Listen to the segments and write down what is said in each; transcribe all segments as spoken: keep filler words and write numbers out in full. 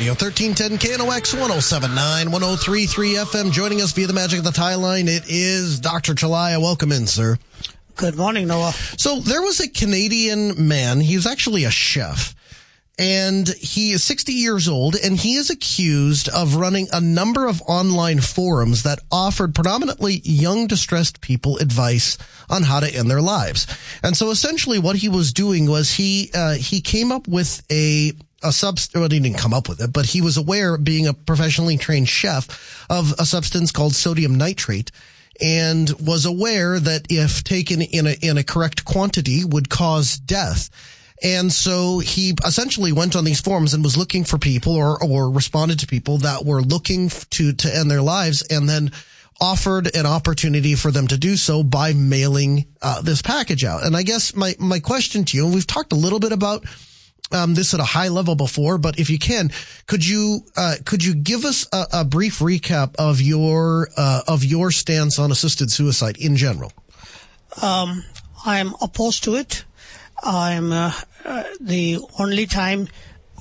Radio, thirteen ten K N O X, one oh seven point nine, one oh three point three F M. Joining us via the magic of the tie line, it is Doctor Chalaya. Welcome in, sir. Good morning, Noah. So there was a Canadian man. He was actually a chef. And he is sixty years old, and he is accused of running a number of online forums that offered predominantly young, distressed people advice on how to end their lives. And so essentially what he was doing was he uh, he came up with a a substance, well, he didn't come up with it, but he was aware, being a professionally trained chef, of a substance called sodium nitrate, and was aware that if taken in a in a correct quantity would cause death. And so he essentially went on these forums and was looking for people or, or responded to people that were looking to, to end their lives, and then offered an opportunity for them to do so by mailing uh, this package out. And I guess my, my question to you, and we've talked a little bit about um, this at a high level before, but if you can, could you, uh, could you give us a, a brief recap of your, uh, of your stance on assisted suicide in general? Um, I'm opposed to it. I'm uh, uh, the only time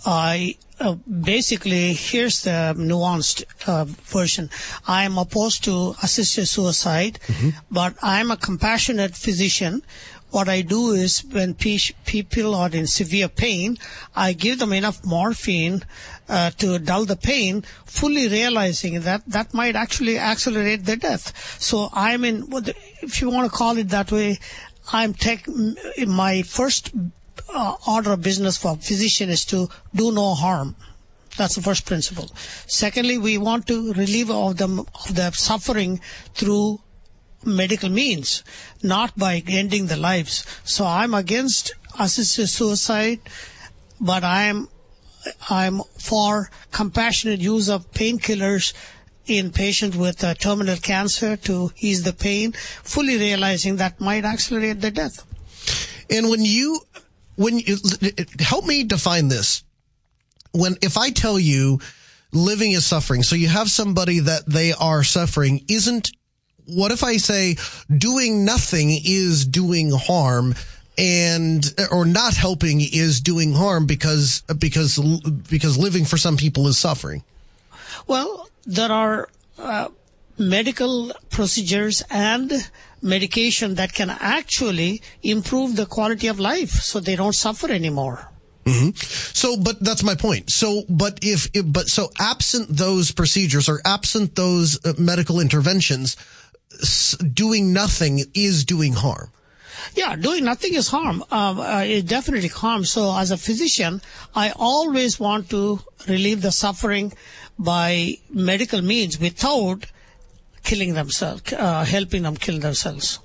I uh, basically, here's the nuanced uh, version. I'm opposed to assisted suicide, mm-hmm. but I'm a compassionate physician. What I do is when pe- people are in severe pain, I give them enough morphine uh, to dull the pain, fully realizing that that might actually accelerate their death. So I'm in, if you want to call it that way, I'm tech, my first uh, order of business for a physician is to do no harm. That's the first principle. Secondly, we want to relieve of them of the suffering through medical means, not by ending the lives. So I'm against assisted suicide, but I'm I'm for compassionate use of painkillers in patients with uh, terminal cancer to ease the pain, fully realizing that might accelerate their death. And when you, when you, help me define this. When, if I tell you living is suffering, so you have somebody that they are suffering, isn't, what if I say doing nothing is doing harm, and, or not helping is doing harm because, because, because living for some people is suffering? Well, there are uh, medical procedures and medication that can actually improve the quality of life so they don't suffer anymore. Mm-hmm. So, but that's my point. So, but if, if but so absent those procedures or absent those uh, medical interventions, s- doing nothing is doing harm. Yeah, doing nothing is harm. Um, uh, it definitely harms. So as a physician, I always want to relieve the suffering by medical means without killing themselves, uh, helping them kill themselves.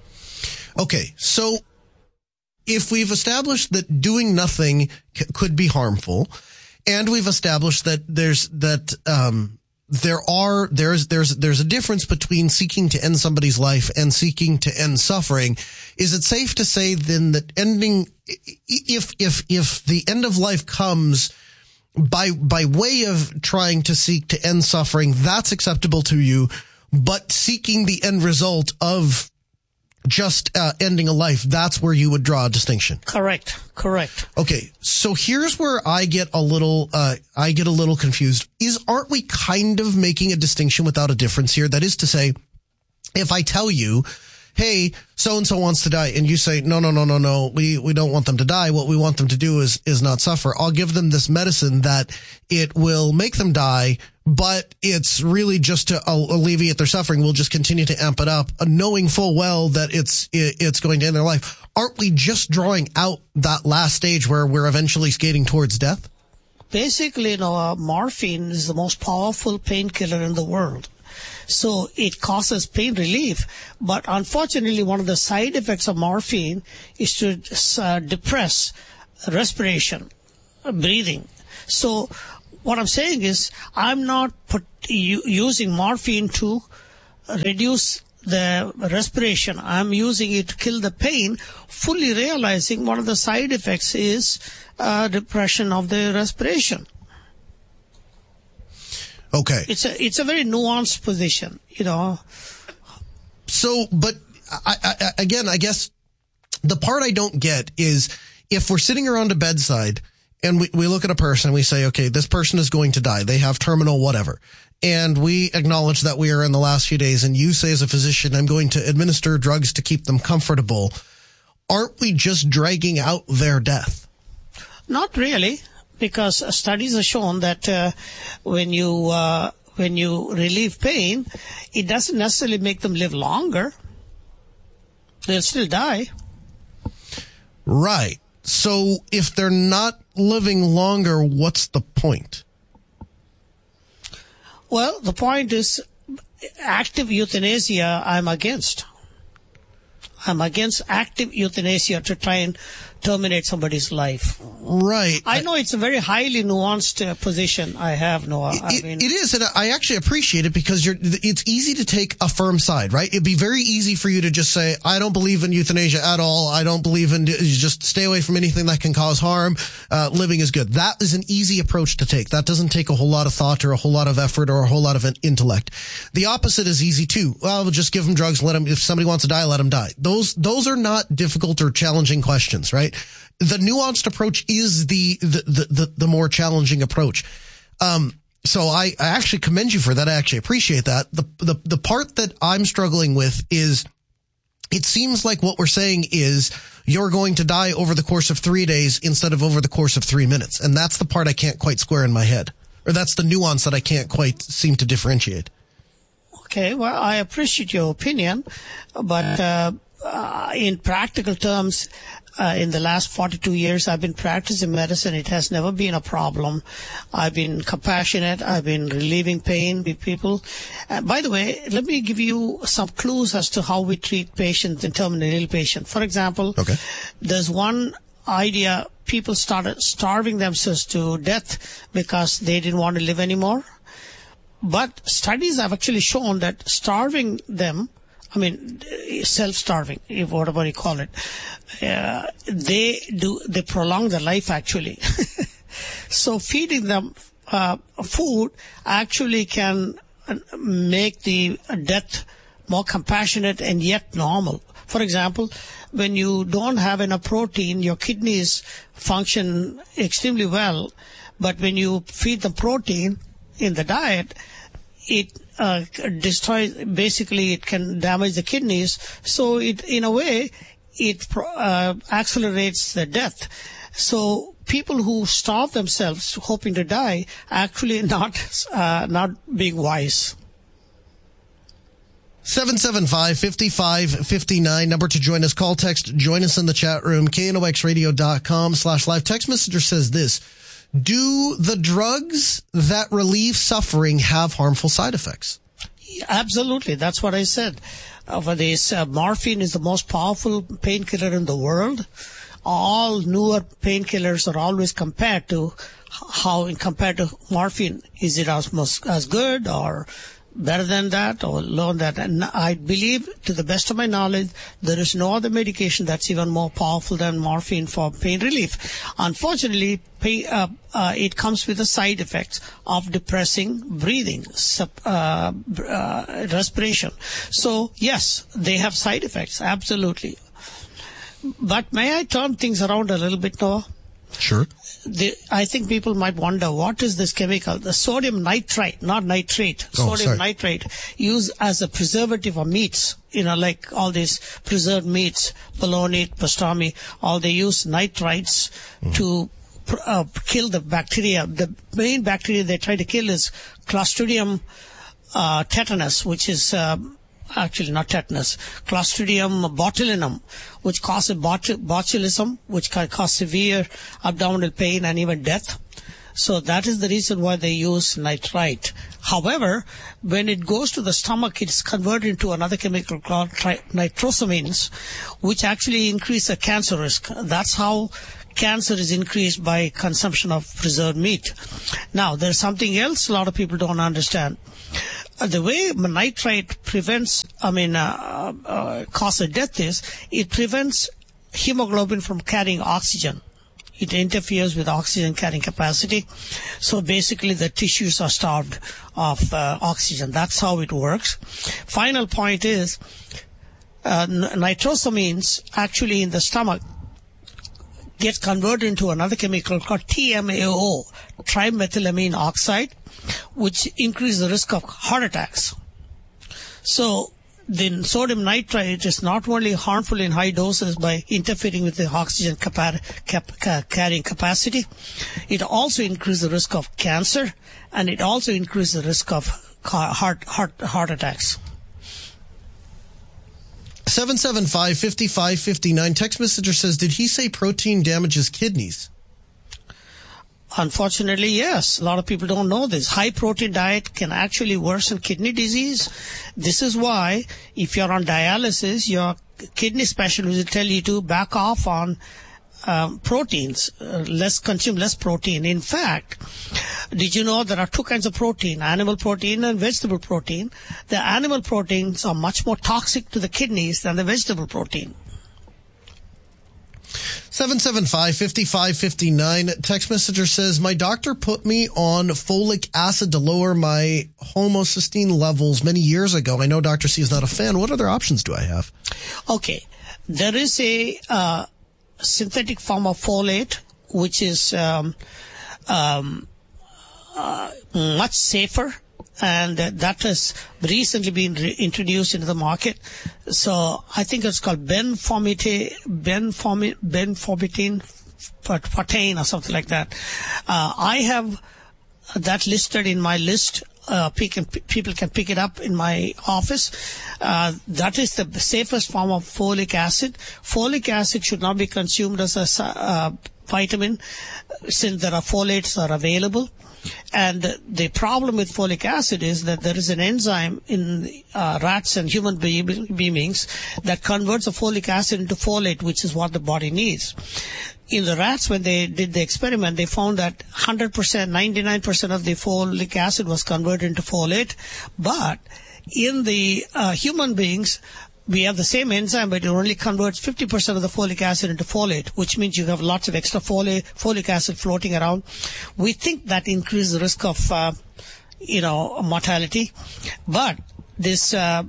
Okay, so if we've established that doing nothing c- could be harmful, and we've established that there's that um there are there's there's there's a difference between seeking to end somebody's life and seeking to end suffering, is it safe to say then that ending if if if the end of life comes by by way of trying to seek to end suffering, that's acceptable to you, but seeking the end result of just uh, ending a life, that's where you would draw a distinction? Correct. Correct. Okay, so here's where I get a little uh I get a little confused. Is aren't we kind of making a distinction without a difference here? That is to say, if I tell you, hey, so-and-so wants to die, and you say, no, no, no, no, no, we, we don't want them to die. What we want them to do is, is not suffer. I'll give them this medicine that it will make them die, but it's really just to alleviate their suffering. We'll just continue to amp it up, knowing full well that it's, it, it's going to end their life. Aren't we just drawing out that last stage where we're eventually skating towards death? Basically, you know, uh, morphine is the most powerful painkiller in the world. So it causes pain relief, but unfortunately one of the side effects of morphine is to uh, depress respiration, uh, breathing. So what I'm saying is I'm not put, u- using morphine to reduce the respiration. I'm using it to kill the pain, fully realizing one of the side effects is uh, depression of the respiration. Okay. It's a it's a very nuanced position, you know. So, but I, I, again, I guess the part I don't get is if we're sitting around a bedside and we, we look at a person and we say, okay, this person is going to die. They have terminal whatever. And we acknowledge that we are in the last few days, and you say as a physician, I'm going to administer drugs to keep them comfortable. Aren't we just dragging out their death? Not really, because studies have shown that uh, when you uh, when you relieve pain, it doesn't necessarily make them live longer. They'll still die. Right. So if they're not living longer, what's the point? Well, the point is active euthanasia I'm against. I'm against active euthanasia to try and terminate somebody's life. Right. I know it's a very highly nuanced uh, position I have, Noah. I it, mean, it is, and I actually appreciate it because you're, it's easy to take a firm side, right? It'd be very easy for you to just say, I don't believe in euthanasia at all. I don't believe in, just stay away from anything that can cause harm. Uh, living is good. That is an easy approach to take. That doesn't take a whole lot of thought or a whole lot of effort or a whole lot of intellect. The opposite is easy too. Well, we'll just give them drugs, let them, if somebody wants to die, let them die. Those, those are not difficult or challenging questions, right? The nuanced approach is the, the, the, the, the more challenging approach. Um, so I, I actually commend you for that. I actually appreciate that. The, the, the part that I'm struggling with is it seems like what we're saying is you're going to die over the course of three days instead of over the course of three minutes. And that's the part I can't quite square in my head, or that's the nuance that I can't quite seem to differentiate. Okay. Well, I appreciate your opinion, but, uh, uh in practical terms, Uh, in the last forty-two years, I've been practicing medicine. It has never been a problem. I've been compassionate. I've been relieving pain with people. Uh, by the way, let me give you some clues as to how we treat patients and terminally ill patients. For example, okay. There's one idea. People started starving themselves to death because they didn't want to live anymore. But studies have actually shown that starving them, I mean, self-starving, if whatever you call it, uh, they do, they prolong their life actually. So feeding them uh, food actually can make the death more compassionate and yet normal. For example, when you don't have enough protein, your kidneys function extremely well, but when you feed them protein in the diet, it uh, destroys, basically it can damage the kidneys. So it, in a way, it uh, accelerates the death. So people who starve themselves hoping to die actually not uh, not being wise. seven seven five, five five five nine, number to join us. Call, text, join us in the chat room. K N O X radio dot com slash live. Text messenger says this: do the drugs that relieve suffering have harmful side effects? Absolutely. That's what I said. Uh, for this, uh, morphine is the most powerful painkiller in the world. All newer painkillers are always compared to how, in compared to morphine, is it as, as good or better than that or lower than that? And I believe, to the best of my knowledge, there is no other medication that's even more powerful than morphine for pain relief. Unfortunately, pay, uh, uh, it comes with the side effects of depressing breathing, uh, uh, respiration. So, yes, they have side effects, absolutely. But may I turn things around a little bit, Noah? Sure. The, I think people might wonder, what is this chemical? The sodium nitrite, not nitrate. Oh, sodium sorry. nitrate, used as a preservative of meats. You know, like all these preserved meats, bologna, pastrami, all they use nitrites mm. to uh, kill the bacteria. The main bacteria they try to kill is Clostridium uh, tetanus, which is... Uh, Actually, not tetanus, Clostridium botulinum, which causes bot- botulism, which can cause severe abdominal pain and even death. So that is the reason why they use nitrite. However, when it goes to the stomach, it's converted into another chemical called tri- nitrosamines, which actually increase the cancer risk. That's how cancer is increased by consumption of preserved meat. Now, there's something else a lot of people don't understand. Uh, the way nitrite prevents, I mean, uh, uh, cause of death is, it prevents hemoglobin from carrying oxygen. It interferes with oxygen carrying capacity. So basically the tissues are starved of uh, oxygen. That's how it works. Final point is, uh, nitrosamines actually in the stomach gets converted into another chemical called T M A O, trimethylamine oxide, which increases the risk of heart attacks. So the sodium nitrite is not only harmful in high doses by interfering with the oxygen capa- cap- ca- carrying capacity, it also increases the risk of cancer, and it also increases the risk of heart heart heart attacks. seven seven five, five five five nine. Text messenger says, did he say protein damages kidneys? Unfortunately, yes. A lot of people don't know this. High protein diet can actually worsen kidney disease. This is why if you're on dialysis, your kidney specialist will tell you to back off on um, proteins, uh, less consume less protein. In fact, did you know there are two kinds of protein, animal protein and vegetable protein? The animal proteins are much more toxic to the kidneys than the vegetable protein. seven seven five, five five five nine. Text messenger says, my doctor put me on folic acid to lower my homocysteine levels many years ago. I know Doctor C is not a fan. What other options do I have? Okay. There is a uh, synthetic form of folate, which is um, um, uh, much safer, and uh, that has recently been re- introduced into the market. So I think it's called benformite, benformi, benformitine, fortane or something like that. Uh, I have that listed in my list. Uh, people can pick it up in my office. Uh, that is the safest form of folic acid. Folic acid should not be consumed as a uh, vitamin, since there are folates are available. And the problem with folic acid is that there is an enzyme in uh, rats and human be- beings that converts the folic acid into folate, which is what the body needs. In the rats, when they did the experiment, they found that one hundred percent, ninety-nine percent of the folic acid was converted into folate. But in the uh, human beings, we have the same enzyme, but it only converts fifty percent of the folic acid into folate, which means you have lots of extra folic, folic acid floating around. We think that increases the risk of, uh, you know, mortality. But this uh,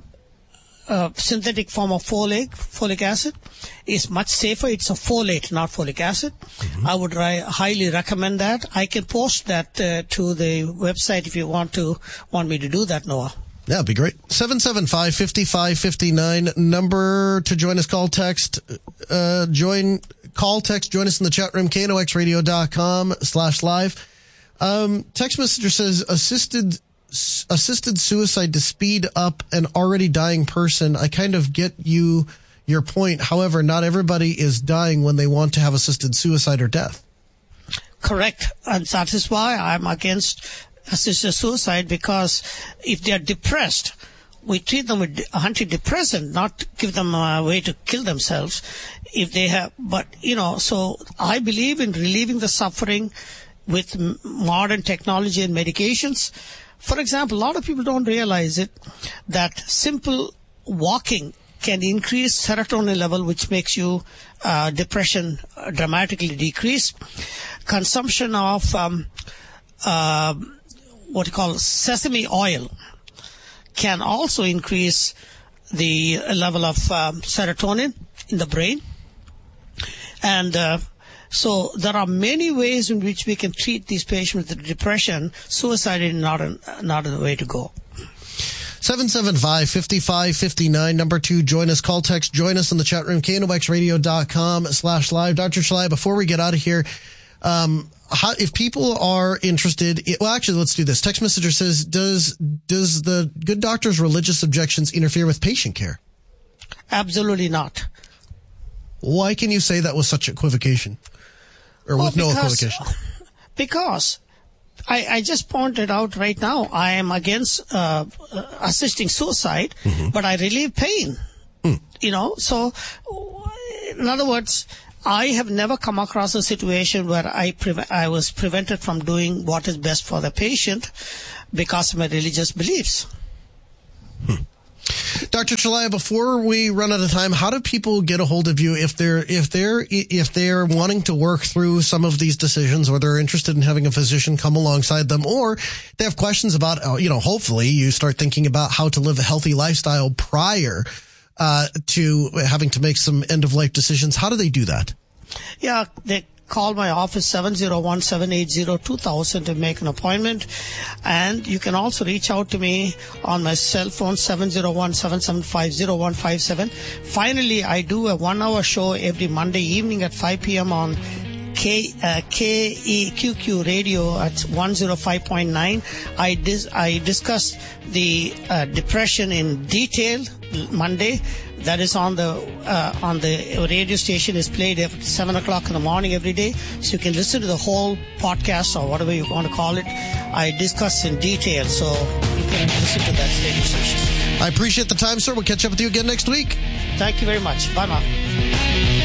uh, synthetic form of folic, folic acid is much safer. It's a folate, not folic acid. Mm-hmm. I would ri- highly recommend that. I can post that uh, to the website if you want to want me to do that, Noah. Yeah, it'd be great. seven seven five, five five five nine. Number to join us, call, text, uh, join, call, text, join us in the chat room, K N O X radio dot com slash live. Um, text messenger says, assisted, assisted suicide to speed up an already dying person. I kind of get you, your point. However, not everybody is dying when they want to have assisted suicide or death. Correct. And that is why I'm against assisted suicide, because if they are depressed, we treat them with antidepressant, not give them a way to kill themselves. If they have, but you know, so I believe in relieving the suffering with modern technology and medications. For example, a lot of people don't realize it, that simple walking can increase serotonin level, which makes you uh, depression dramatically decrease. Consumption of um, uh, what you call sesame oil can also increase the level of um, serotonin in the brain. And uh, so there are many ways in which we can treat these patients with depression. Suicide is not, a, not the way to go. seven seven five, five five five nine. Number two, join us. Call, text, join us in the chat room, K N O X radio dot com slash live. Doctor Shalai, before we get out of here, um, how, if people are interested, well, actually, let's do this. Text messenger says, does does the Good Doctor's religious objections interfere with patient care? Absolutely not. Why can you say that with such equivocation? Or well, with because, no equivocation? Because I, I just pointed out right now, I am against uh, assisting suicide, mm-hmm. but I relieve pain. Mm. You know, so in other words, I have never come across a situation where I pre- I was prevented from doing what is best for the patient because of my religious beliefs. Hmm. Doctor Chalaya, before we run out of time, how do people get a hold of you if they're if they're if they're wanting to work through some of these decisions, or they're interested in having a physician come alongside them, or they have questions about, you know, hopefully you start thinking about how to live a healthy lifestyle prior uh, to having to make some end of life decisions? How do they do that? Yeah, they call my office seven oh one, seven eight zero, two thousand to make an appointment. And you can also reach out to me on my cell phone, seven oh one, seven seven five, oh one five seven. Finally, I do a one-hour show every Monday evening at five p.m. on K, uh, K E Q Q radio at one oh five point nine. I dis- I discuss the uh, depression in detail Monday. That is on the uh, on the radio station, is played at seven o'clock in the morning every day. So you can listen to the whole podcast or whatever you want to call it. I discuss in detail, so you can listen to that radio station. I appreciate the time, sir. We'll catch up with you again next week. Thank you very much. Bye now.